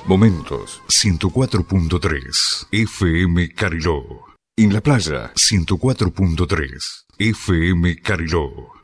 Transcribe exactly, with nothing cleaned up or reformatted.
Momentos ciento cuatro punto tres F M Cariló. En la playa ciento cuatro punto tres F M Cariló.